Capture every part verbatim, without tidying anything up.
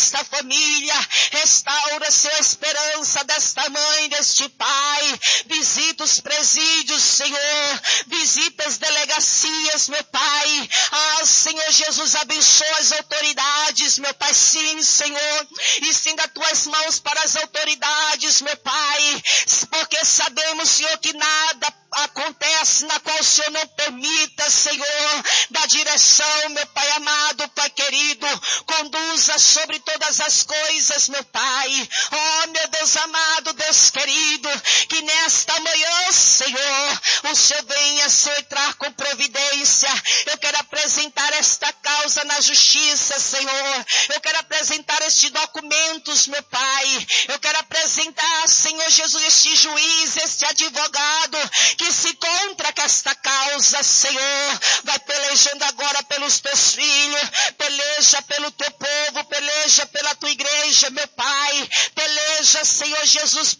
desta família, restaura, Senhor, a esperança desta mãe, deste pai, visita os presídios, Senhor, visita as delegacias, meu Pai, ah, Senhor Jesus, abençoa as autoridades, meu Pai, sim, Senhor, e estenda as tuas mãos para as autoridades, meu Pai, porque sabemos, Senhor, que nada acontece na qual o Senhor não permita, Senhor, da direção, meu Pai amado, Pai querido, conduza sobre todas as coisas, meu Pai, oh meu Deus amado, Deus querido, que nesta manhã, Senhor, o Senhor venha, Senhor, entrar com providência. Eu quero apresentar esta causa na justiça, Senhor, eu quero apresentar estes documentos, meu Pai, eu quero apresentar, Senhor Jesus, este juiz, este advogado, que se contra com esta causa, Senhor, vai pelejando agora pelos teus filhos, peleja pelo teu povo, peleja pela tua igreja, meu Pai, peleja, Senhor Jesus,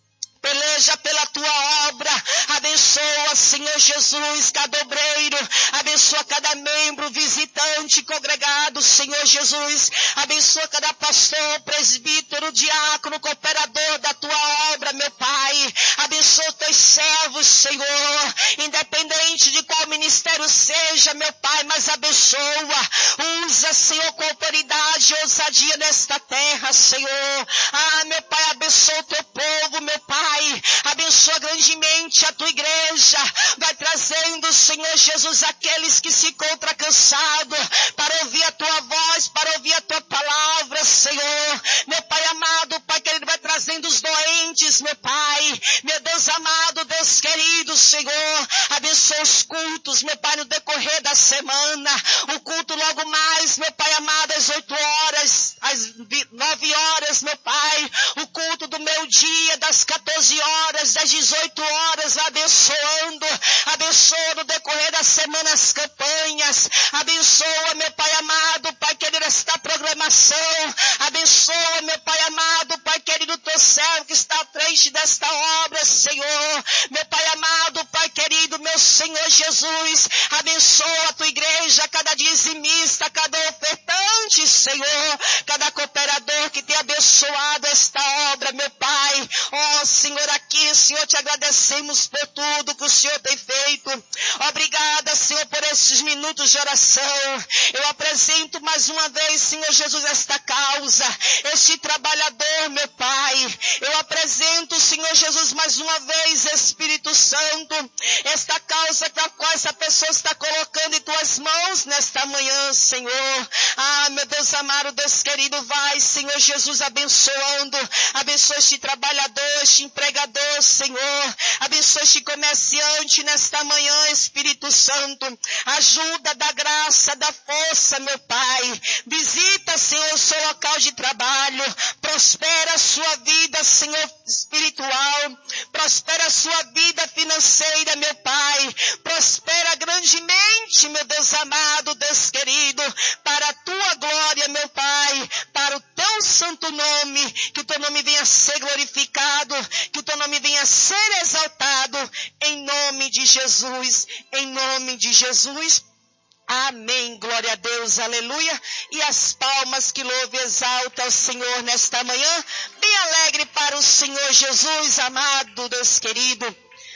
peleja pela tua obra, abençoa, Senhor Jesus, cada obreiro, abençoa cada membro, visitante, congregado, Senhor Jesus, abençoa cada pastor, presbítero, diácono, cooperador da tua obra, meu Pai, abençoa os teus servos, Senhor, independente de qual ministério seja, meu Pai, mas abençoa, usa, Senhor, com autoridade e ousadia nesta terra, Senhor, ah, meu Pai, abençoa o teu povo, meu Pai, abençoa grandemente a tua igreja, vai trazendo, Senhor Jesus, aqueles que se encontram cansados, para ouvir a tua voz, para ouvir a tua palavra, Senhor, meu Pai amado, Pai querido, vai trazendo os doentes, meu Pai, meu Deus amado, Deus querido, Senhor, abençoa os cultos, meu Pai, no decorrer da semana, o culto logo mais, meu Pai amado, às oito horas, às nove horas, meu Pai, o culto do meu dia, das quatorze horas, das dezoito horas, abençoando, abençoa no decorrer da semana as campanhas, abençoa, meu Pai amado, Pai querido, esta programação, abençoa, meu Pai amado, Pai querido, teu servo que está à frente desta obra, Senhor, meu Pai amado, Pai querido, meu Senhor Jesus, abençoa a tua igreja, cada dizimista, cada ofertante, Senhor, cada cooperador que tem abençoado esta obra, meu Pai, ó Senhor, aqui, Senhor, te agradecemos por tudo que o Senhor tem feito, obrigada, Senhor, por esses minutos de oração, eu apresento mais uma vez, Senhor Jesus, esta causa, este trabalhador, meu Pai, eu apresento, Senhor Jesus, mais uma vez, Espírito Santo, esta causa para a qual essa pessoa está colocando em tuas mãos nesta manhã, Senhor, ah, meu Deus amado, Deus querido, vai, Senhor Jesus, abençoando, abençoa este trabalhador, este empregador, Senhor, abençoa este comerciante nesta manhã, Espírito Santo, ajuda, dá graça, dá força, meu Pai, visita, Senhor, o seu local de trabalho, prospera a sua vida, Senhor, espiritual, prospera a sua vida financeira, meu Pai, prospera grandemente, meu Deus amado, Deus querido, para a tua glória, meu Pai, para o teu santo nome, que o teu nome venha a ser glorificado, que o teu nome venha a ser exaltado, em nome de Jesus, em nome de Jesus. Amém, glória a Deus, aleluia, e as palmas que louve e exalta ao Senhor nesta manhã, bem alegre para o Senhor Jesus, amado, Deus querido.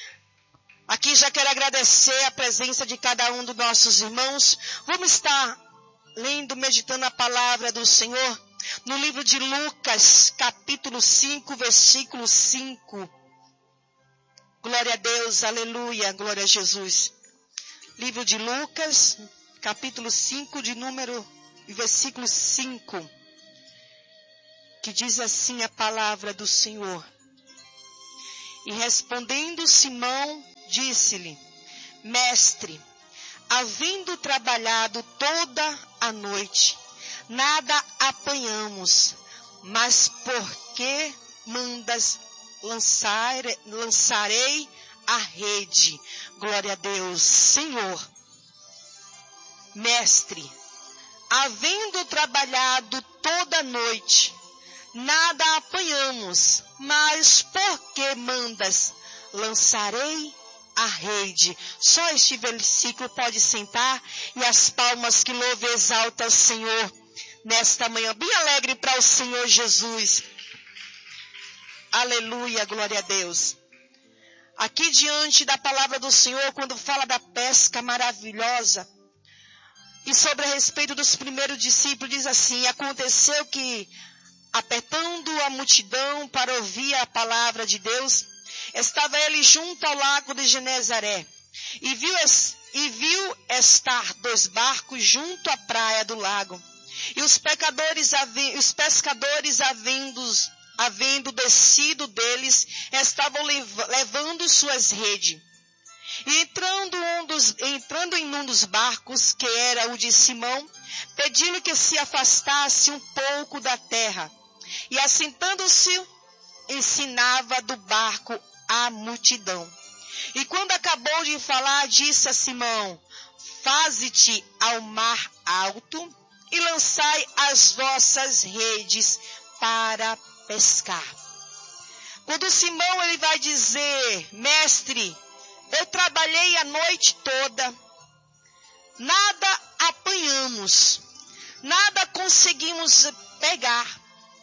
Aqui já quero agradecer a presença de cada um dos nossos irmãos. Vamos estar lendo, meditando a palavra do Senhor no livro de Lucas, capítulo cinco, versículo cinco. Glória a Deus, aleluia, glória a Jesus. Livro de Lucas, capítulo cinco, de número e versículo cinco, que diz assim a palavra do Senhor. E respondendo Simão, disse-lhe: Mestre, havendo trabalhado toda a noite, nada apanhamos, mas por que mandas lançar, lançarei a rede? Glória a Deus, Senhor. Mestre, havendo trabalhado toda a noite, nada apanhamos, mas por que mandas lançarei a rede? Só este versículo pode sentar, e as palmas que louve e exalta o Senhor nesta manhã, bem alegre para o Senhor Jesus. Aleluia, glória a Deus. Aqui diante da palavra do Senhor, quando fala da pesca maravilhosa, e sobre a respeito dos primeiros discípulos, diz assim: aconteceu que, apertando a multidão para ouvir a palavra de Deus, estava ele junto ao lago de Genezaré, e viu, e viu estar dois barcos junto à praia do lago, e os pecadores, os pescadores, havendo, havendo descido deles, estavam levando suas redes. E entrando, um dos, entrando em um dos barcos, que era o de Simão, pedindo que se afastasse um pouco da terra, e assentando-se, ensinava do barco a multidão. E quando acabou de falar, disse a Simão: faze-te ao mar alto e lançai as vossas redes para pescar. Quando Simão ele vai dizer: mestre, eu trabalhei a noite toda, nada apanhamos, nada conseguimos pegar.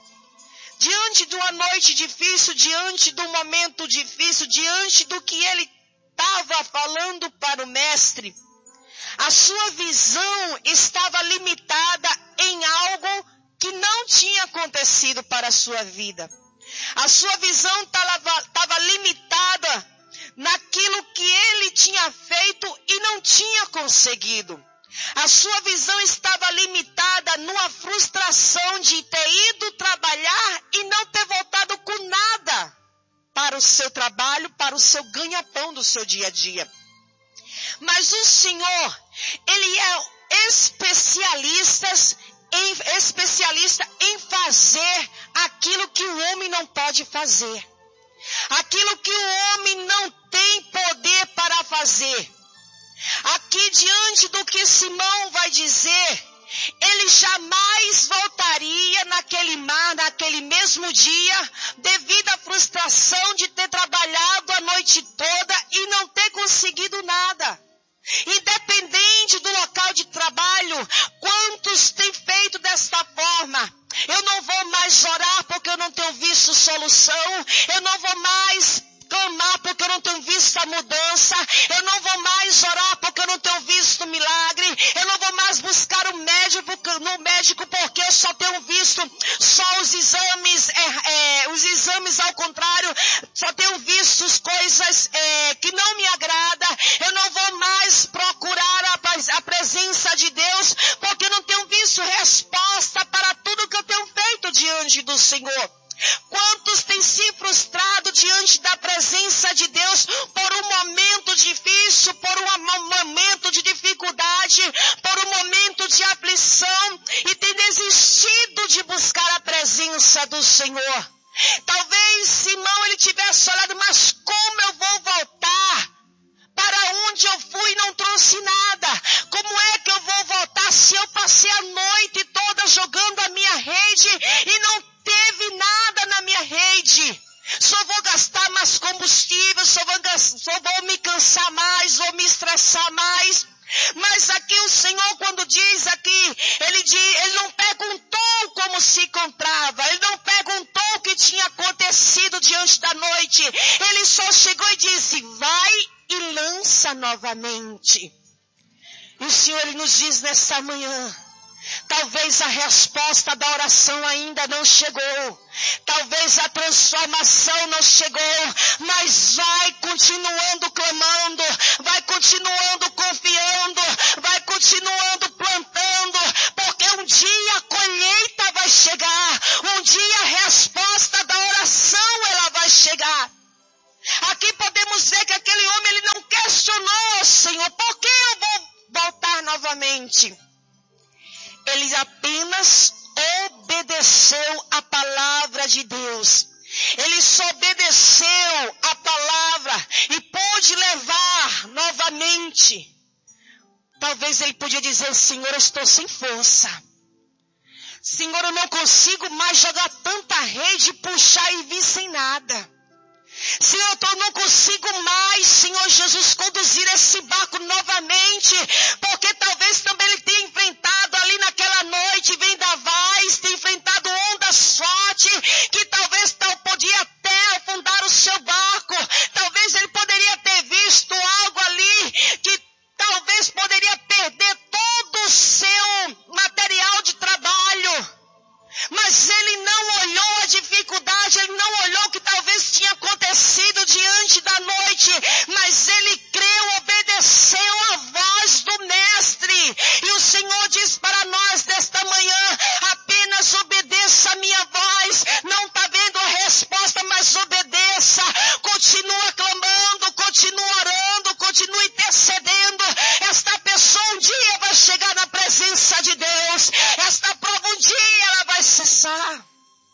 Diante de uma noite difícil, diante de um momento difícil, diante do que ele estava falando para o mestre, a sua visão estava limitada em algo que não tinha acontecido para a sua vida. A sua visão estava limitada naquilo que ele tinha feito e não tinha conseguido. A sua visão estava limitada numa frustração de ter ido trabalhar e não ter voltado com nada para o seu trabalho, para o seu ganha-pão do seu dia a dia. Mas o Senhor, Ele é especialista em, especialista em fazer aquilo que o homem não pode fazer. Aquilo que o homem não tem poder para fazer. Aqui diante do que Simão vai dizer, ele jamais voltaria naquele mar, naquele mesmo dia, devido à frustração de ter trabalhado a noite toda e não ter conseguido nada. Independente do local de trabalho, quantos têm feito desta forma? Eu não vou mais orar porque eu não tenho visto solução, eu não vou mais clamar porque eu não tenho visto a mudança, eu não vou mais orar porque eu não tenho visto milagre, eu não vou mais buscar o médico, no médico porque eu só tenho visto só os exames, é, é, os exames ao contrário, só tenho visto as coisas é, que não me agrada, eu não vou mais procurar a, a presença de Deus porque eu não tenho visto resposta para tudo que eu tenho feito diante do Senhor. Quantos têm se frustrado diante da presença de Deus por um momento difícil, por um momento de dificuldade, por um momento de aflição e têm desistido de buscar a presença do Senhor? Talvez Simão ele tivesse olhado, mas como eu vou voltar? Para onde eu fui e não trouxe nada? Como é que eu vou voltar se eu passei a noite toda jogando a minha rede e não teve nada na minha rede? Só vou gastar mais combustível, só vou, só vou me cansar mais, vou me estressar mais. Mas aqui o Senhor, quando diz aqui, ele, diz, ele não perguntou como se encontrava, ele não perguntou o que tinha acontecido diante da noite, ele só chegou e disse: vai e lança novamente. E o Senhor ele nos diz nessa manhã, talvez a resposta da oração ainda não chegou, talvez a transformação não chegou, mas vai continuando clamando, vai continuando confiando, vai continuando plantando, porque um dia a colheita vai chegar, um dia a resposta da oração ela vai chegar. Aqui podemos ver que aquele homem ele não questionou: Senhor, por que eu vou voltar novamente? Ele apenas obedeceu a palavra de Deus. Ele só obedeceu a palavra e pôde levar novamente. Talvez ele podia dizer: Senhor, eu estou sem força. Senhor, eu não consigo mais jogar tanta rede, puxar e vir sem nada. Senhor, eu não consigo mais, Senhor Jesus, conduzir esse barco novamente, porque talvez também ele tenha enfrentado ali naquela noite vendavais, tenha enfrentado ondas fortes, que talvez tal podia até afundar o seu barco. Talvez ele poderia ter visto algo ali que talvez poderia perder todo o seu material de trabalho. Mas ele não olhou a dificuldade, ele não olhou o que talvez tinha acontecido diante da noite, mas ele creu, obedeceu a voz do Mestre. E o Senhor diz para nós nesta manhã: apenas obedeça a minha voz. Não está vendo a resposta, mas obedeça. Continua clamando, continua orando, continua intercedendo. Esta pessoa um dia vai chegar na presença de Deus. Esta prova um dia ela vai cessar.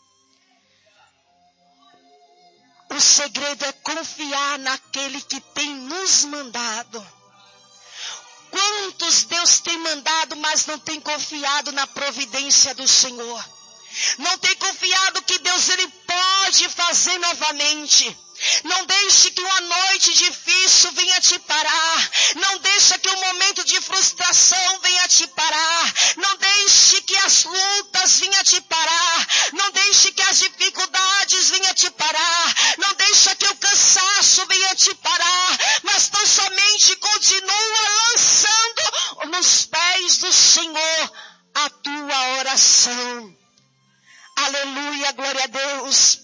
O segredo é confiar naquele que tem nos mandado. Quantos Deus tem mandado, mas não tem confiado na providência do Senhor? Não tem confiado que Deus ele pode fazer novamente. Não deixe que uma noite difícil venha te parar. Não deixe que um momento de frustração venha te parar. Não deixe que as lutas venham te parar. Não deixe que as dificuldades venham te parar. Não deixe que o cansaço venha te parar. Mas tão somente continua lançando nos pés do Senhor a tua oração. Aleluia, glória a Deus.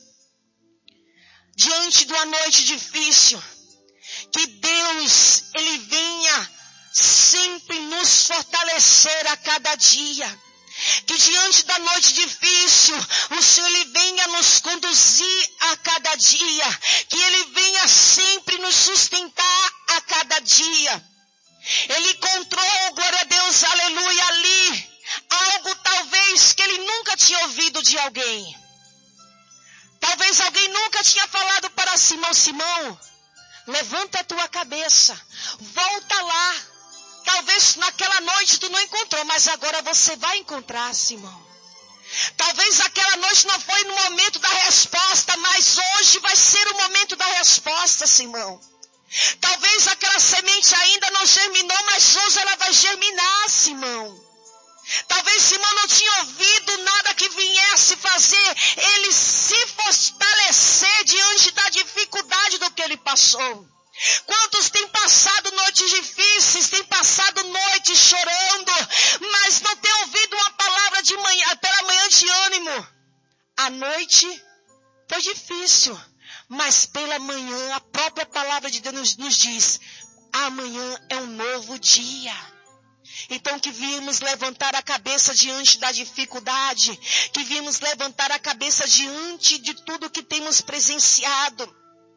Diante de uma noite difícil, que Deus, ele venha sempre nos fortalecer a cada dia. Que diante da noite difícil, o Senhor ele venha nos conduzir a cada dia. Que ele venha sempre nos sustentar a cada dia. Ele encontrou, glória a Deus, aleluia, ali, algo talvez que ele nunca tinha ouvido de alguém. Talvez alguém nunca tinha falado para Simão: Simão, levanta a tua cabeça, volta lá. Talvez naquela noite tu não encontrou, mas agora você vai encontrar, Simão. Talvez aquela noite não foi no momento da resposta, mas hoje vai ser o momento da resposta, Simão. Talvez aquela semente ainda não germinou, mas hoje ela vai germinar, Simão. Talvez Simão não tinha ouvido nada que viesse fazer ele se fortalecer diante da dificuldade do que ele passou. Quantos têm passado noites difíceis, têm passado noites chorando, mas não têm ouvido uma palavra de manhã, pela manhã de ânimo. A noite foi difícil, mas pela manhã a própria palavra de Deus nos, nos diz: amanhã é um novo dia. Então que viemos levantar a cabeça diante da dificuldade, que viemos levantar a cabeça diante de tudo que temos presenciado.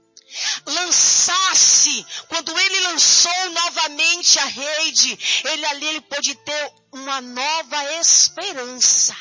Lançasse, quando ele lançou novamente a rede, ele ali ele pôde ter uma nova esperança.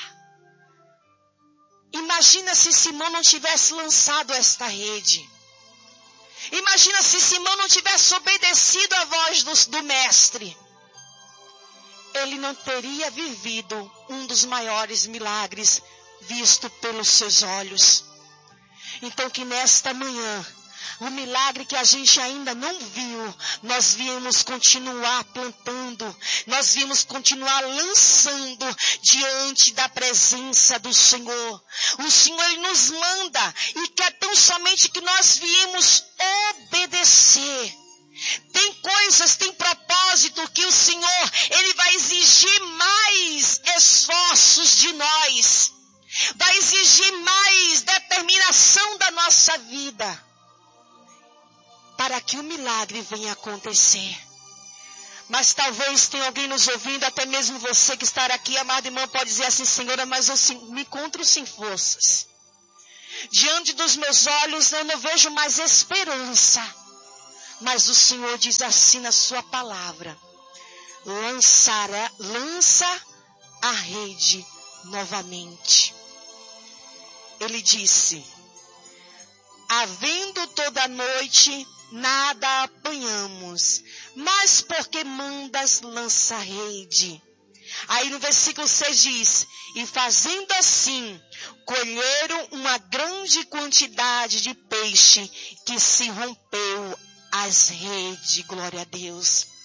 Imagina se Simão não tivesse lançado esta rede. Imagina se Simão não tivesse obedecido à voz do, do mestre. Ele não teria vivido um dos maiores milagres visto pelos seus olhos. Então que nesta manhã, o milagre que a gente ainda não viu, nós viemos continuar plantando, nós viemos continuar lançando diante da presença do Senhor. O Senhor ele nos manda e quer tão somente que nós viemos obedecer. Tem coisas, tem propósito que o Senhor, ele vai exigir mais esforços de nós. Vai exigir mais determinação da nossa vida. Para que o milagre venha acontecer. Mas talvez tenha alguém nos ouvindo, até mesmo você que está aqui, amado irmão, pode dizer assim: Senhora, mas eu me encontro sem forças. Diante dos meus olhos eu não vejo mais esperança. Mas o Senhor diz assim na sua palavra: lançará, lança a rede novamente. Ele disse: havendo toda a noite, nada apanhamos, mas porque mandas lança a rede. Aí no versículo seis diz, e fazendo assim, colheram uma grande quantidade de peixe que se rompeu as redes. Glória a Deus.